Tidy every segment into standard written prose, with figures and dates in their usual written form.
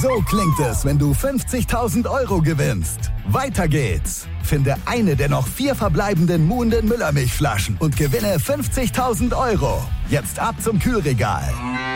So klingt es, wenn du 50.000 Euro gewinnst. Weiter geht's. Finde eine der noch 4 verbleibenden Muhnden Müllermilchflaschen und gewinne 50.000 Euro. Jetzt ab zum Kühlregal.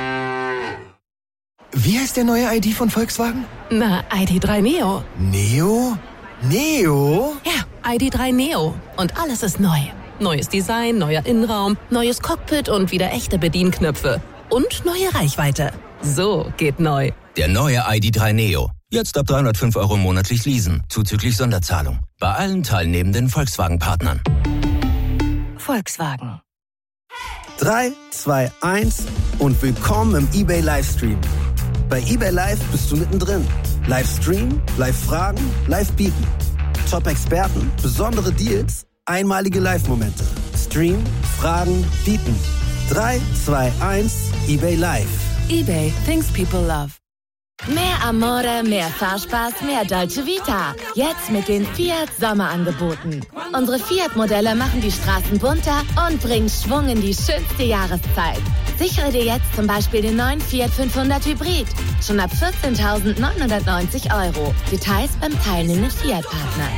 Wie heißt der neue ID von Volkswagen? Na, ID.3 Neo. Neo? Neo? Ja, ID.3 Neo. Und alles ist neu. Neues Design, neuer Innenraum, neues Cockpit und wieder echte Bedienknöpfe. Und neue Reichweite. So geht neu. Der neue ID.3 Neo. Jetzt ab 305 Euro monatlich leasen, zuzüglich Sonderzahlung. Bei allen teilnehmenden Volkswagen-Partnern. Volkswagen. 3, 2, 1 und willkommen im eBay Livestream. Bei eBay Live bist du mittendrin. Livestream, Live-Fragen, Live-Bieten. Top-Experten, besondere Deals, einmalige Live-Momente. Stream, Fragen, Bieten. 3, 2, 1, eBay Live. eBay, things people love. Mehr Amore, mehr Fahrspaß, mehr Dolce Vita. Jetzt mit den Fiat Sommerangeboten. Unsere Fiat-Modelle machen die Straßen bunter und bringen Schwung in die schönste Jahreszeit. Sichere dir jetzt zum Beispiel den neuen Fiat 500 Hybrid. Schon ab 14.990 €. Details beim teilnehmenden Fiat-Partner.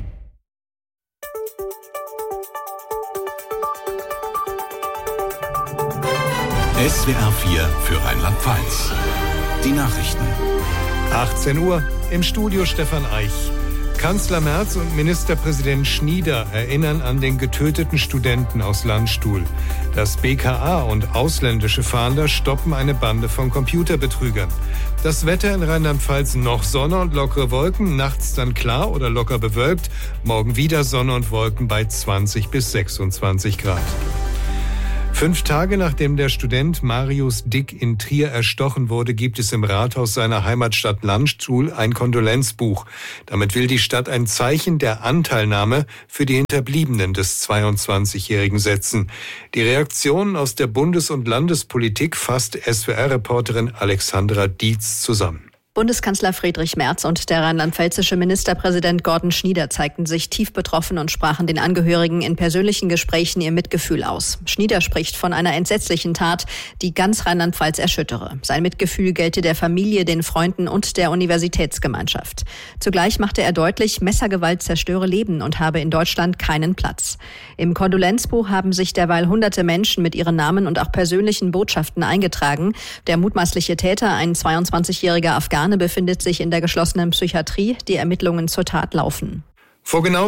SWR 4 für Rheinland-Pfalz. Die Nachrichten. 18 Uhr, im Studio Stefan Eich. Kanzler Merz und Ministerpräsident Schnieder erinnern an den getöteten Studenten aus Landstuhl. Das BKA und ausländische Fahnder stoppen eine Bande von Computerbetrügern. Das Wetter in Rheinland-Pfalz: noch Sonne und lockere Wolken, nachts dann klar oder locker bewölkt, morgen wieder Sonne und Wolken bei 20 bis 26 Grad. 5 Tage nachdem der Student Marius Dick in Trier erstochen wurde, gibt es im Rathaus seiner Heimatstadt Landstuhl ein Kondolenzbuch. Damit will die Stadt ein Zeichen der Anteilnahme für die Hinterbliebenen des 22-Jährigen setzen. Die Reaktionen aus der Bundes- und Landespolitik fasst SWR-Reporterin Alexandra Dietz zusammen. Bundeskanzler Friedrich Merz und der rheinland-pfälzische Ministerpräsident Gordon Schnieder zeigten sich tief betroffen und sprachen den Angehörigen in persönlichen Gesprächen ihr Mitgefühl aus. Schnieder spricht von einer entsetzlichen Tat, die ganz Rheinland-Pfalz erschüttere. Sein Mitgefühl gelte der Familie, den Freunden und der Universitätsgemeinschaft. Zugleich machte er deutlich, Messergewalt zerstöre Leben und habe in Deutschland keinen Platz. Im Kondolenzbuch haben sich derweil hunderte Menschen mit ihren Namen und auch persönlichen Botschaften eingetragen. Der mutmaßliche Täter, ein 22-jähriger Afghaner, befindet sich in der geschlossenen Psychiatrie. Die Ermittlungen zur Tat laufen. Vor genau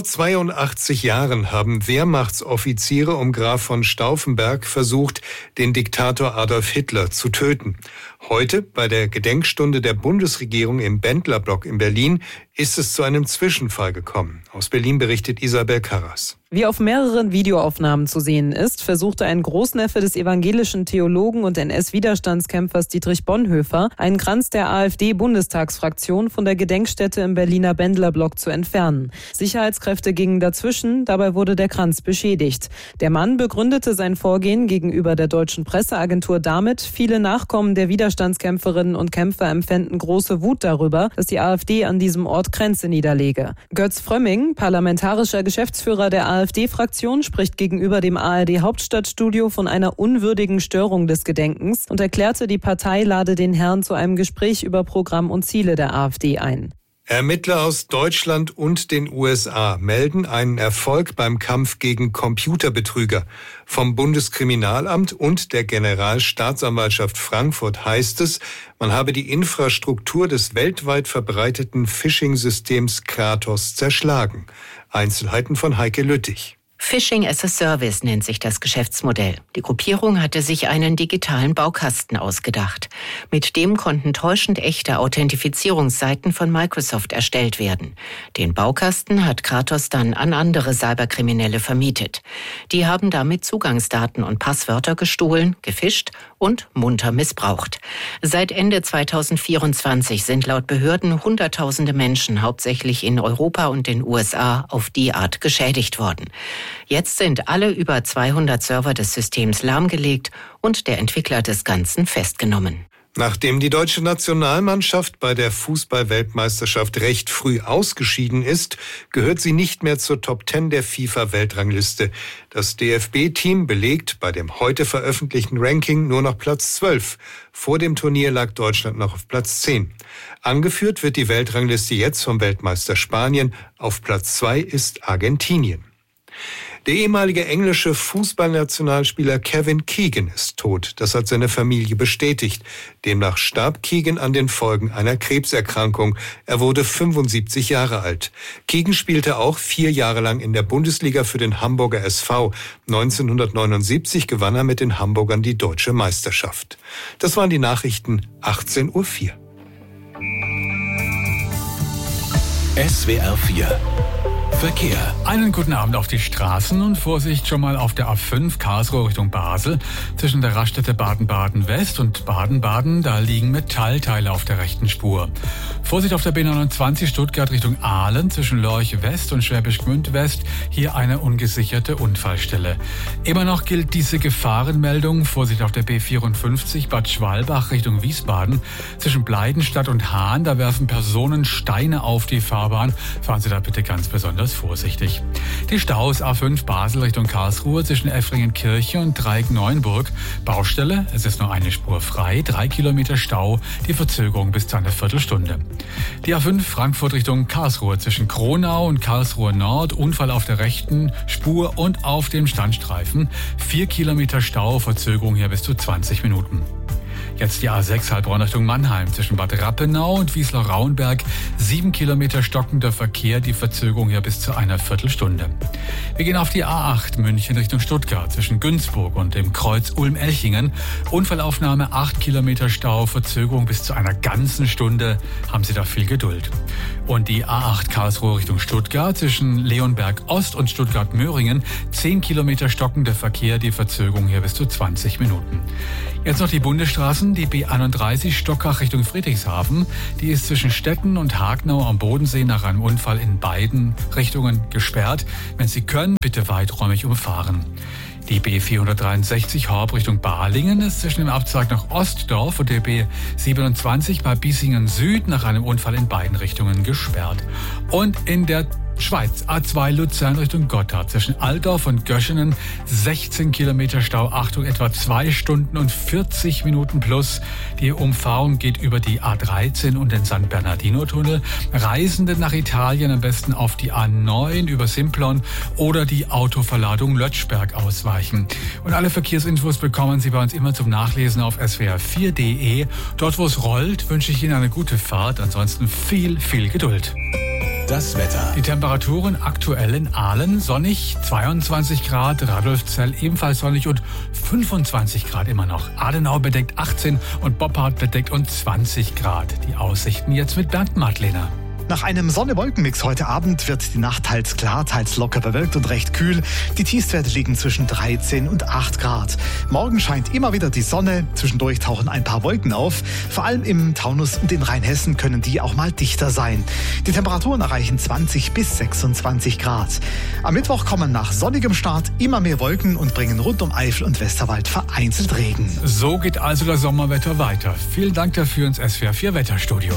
82 Jahren haben Wehrmachtsoffiziere um Graf von Stauffenberg versucht, den Diktator Adolf Hitler zu töten. Heute, bei der Gedenkstunde der Bundesregierung im Bendlerblock in Berlin, ist es zu einem Zwischenfall gekommen. Aus Berlin berichtet Isabel Karras. Wie auf mehreren Videoaufnahmen zu sehen ist, versuchte ein Großneffe des evangelischen Theologen und NS-Widerstandskämpfers Dietrich Bonhoeffer, einen Kranz der AfD-Bundestagsfraktion von der Gedenkstätte im Berliner Bendlerblock zu entfernen. Sicherheitskräfte gingen dazwischen, dabei wurde der Kranz beschädigt. Der Mann begründete sein Vorgehen gegenüber der deutschen Presseagentur damit, viele Nachkommen der Widerstandskämpferinnen und Kämpfer empfänden große Wut darüber, dass die AfD an diesem Ort Kränze niederlege. Götz Frömming, parlamentarischer Geschäftsführer der AfD-Fraktion, spricht gegenüber dem ARD-Hauptstadtstudio von einer unwürdigen Störung des Gedenkens und erklärte, die Partei lade den Herrn zu einem Gespräch über Programm und Ziele der AfD ein. Ermittler aus Deutschland und den USA melden einen Erfolg beim Kampf gegen Computerbetrüger. Vom Bundeskriminalamt und der Generalstaatsanwaltschaft Frankfurt heißt es, man habe die Infrastruktur des weltweit verbreiteten Phishing-Systems Kratos zerschlagen. Einzelheiten von Heike Lüttich. Phishing as a Service nennt sich das Geschäftsmodell. Die Gruppierung hatte sich einen digitalen Baukasten ausgedacht. Mit dem konnten täuschend echte Authentifizierungsseiten von Microsoft erstellt werden. Den Baukasten hat Kratos dann an andere Cyberkriminelle vermietet. Die haben damit Zugangsdaten und Passwörter gestohlen, gefischt und munter missbraucht. Seit Ende 2024 sind laut Behörden Hunderttausende Menschen, hauptsächlich in Europa und den USA, auf die Art geschädigt worden. Jetzt sind alle über 200 Server des Systems lahmgelegt und der Entwickler des Ganzen festgenommen. Nachdem die deutsche Nationalmannschaft bei der Fußball-Weltmeisterschaft recht früh ausgeschieden ist, gehört sie nicht mehr zur Top 10 der FIFA-Weltrangliste. Das DFB-Team belegt bei dem heute veröffentlichten Ranking nur noch Platz 12. Vor dem Turnier lag Deutschland noch auf Platz 10. Angeführt wird die Weltrangliste jetzt vom Weltmeister Spanien. Auf Platz 2 ist Argentinien. Der ehemalige englische Fußballnationalspieler Kevin Keegan ist tot. Das hat seine Familie bestätigt. Demnach starb Keegan an den Folgen einer Krebserkrankung. Er wurde 75 Jahre alt. Keegan spielte auch 4 Jahre lang in der Bundesliga für den Hamburger SV. 1979 gewann er mit den Hamburgern die deutsche Meisterschaft. Das waren die Nachrichten 18:04 Uhr. SWR 4 Verkehr. Einen guten Abend auf die Straßen und Vorsicht schon mal auf der A5 Karlsruhe Richtung Basel. Zwischen der Raststätte Baden-Baden West und Baden-Baden, da liegen Metallteile auf der rechten Spur. Vorsicht auf der B29 Stuttgart Richtung Aalen zwischen Lorch West und Schwäbisch Gmünd West. Hier eine ungesicherte Unfallstelle. Immer noch gilt diese Gefahrenmeldung. Vorsicht auf der B54 Bad Schwalbach Richtung Wiesbaden. Zwischen Bleidenstadt und Hahn, da werfen Personen Steine auf die Fahrbahn. Fahren Sie da bitte ganz besonders vorsichtig. Die Staus A5 Basel Richtung Karlsruhe zwischen Effringen-Kirche und Dreieck-Neuenburg. Baustelle, es ist nur eine Spur frei, 3 Kilometer Stau, die Verzögerung bis zu einer Viertelstunde. Die A5 Frankfurt Richtung Karlsruhe zwischen Kronau und Karlsruhe Nord, Unfall auf der rechten Spur und auf dem Standstreifen. 4 Kilometer Stau, Verzögerung hier bis zu 20 Minuten. Jetzt die A6 Heilbronn Richtung Mannheim zwischen Bad Rappenau und Wiesler-Rauenberg. 7 Kilometer stockender Verkehr, die Verzögerung hier bis zu einer Viertelstunde. Wir gehen auf die A8 München Richtung Stuttgart zwischen Günzburg und dem Kreuz Ulm-Elchingen. Unfallaufnahme 8 Kilometer Stau, Verzögerung bis zu einer ganzen Stunde. Haben Sie da viel Geduld. Und die A8 Karlsruhe Richtung Stuttgart zwischen Leonberg Ost und Stuttgart-Möhringen. 10 Kilometer stockender Verkehr, die Verzögerung hier bis zu 20 Minuten. Jetzt noch die Bundesstraßen, die B31 Stockach Richtung Friedrichshafen. Die ist zwischen Stetten und Hagenau am Bodensee nach einem Unfall in beiden Richtungen gesperrt. Wenn Sie können, bitte weiträumig umfahren. Die B463 Horb Richtung Balingen ist zwischen dem Abzweig nach Ostdorf und der B27 bei Biesingen Süd nach einem Unfall in beiden Richtungen gesperrt. Und in der Schweiz, A2 Luzern Richtung Gotthard, zwischen Altdorf und Göschenen, 16 Kilometer Stau, Achtung, etwa 2 Stunden und 40 Minuten plus. Die Umfahrung geht über die A13 und den San Bernardino-Tunnel. Reisende nach Italien am besten auf die A9 über Simplon oder die Autoverladung Lötschberg ausweichen. Und alle Verkehrsinfos bekommen Sie bei uns immer zum Nachlesen auf swr4.de. Dort, wo es rollt, wünsche ich Ihnen eine gute Fahrt. Ansonsten viel, viel Geduld. Das Wetter. Die Temperaturen aktuell in Aalen sonnig, 22 Grad, Radolfzell ebenfalls sonnig und 25 Grad immer noch. Adenau bedeckt 18 und Boppard bedeckt und 20 Grad. Die Aussichten jetzt mit Bernd Madlener. Nach einem Sonne-Wolken-Mix heute Abend wird die Nacht teils klar, teils locker bewölkt und recht kühl. Die Tiefstwerte liegen zwischen 13 und 8 Grad. Morgen scheint immer wieder die Sonne. Zwischendurch tauchen ein paar Wolken auf. Vor allem im Taunus und in Rheinhessen können die auch mal dichter sein. Die Temperaturen erreichen 20 bis 26 Grad. Am Mittwoch kommen nach sonnigem Start immer mehr Wolken und bringen rund um Eifel und Westerwald vereinzelt Regen. So geht also das Sommerwetter weiter. Vielen Dank dafür ins SWR4 Wetterstudio.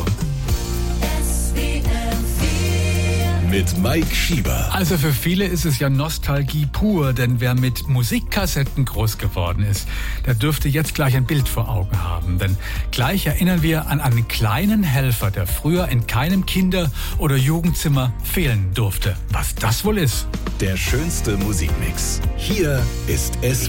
Mit Mike Schieber. Also für viele ist es ja Nostalgie pur, denn wer mit Musikkassetten groß geworden ist, der dürfte jetzt gleich ein Bild vor Augen haben. Denn gleich erinnern wir an einen kleinen Helfer, der früher in keinem Kinder- oder Jugendzimmer fehlen durfte. Was das wohl ist? Der schönste Musikmix. Hier ist SWR.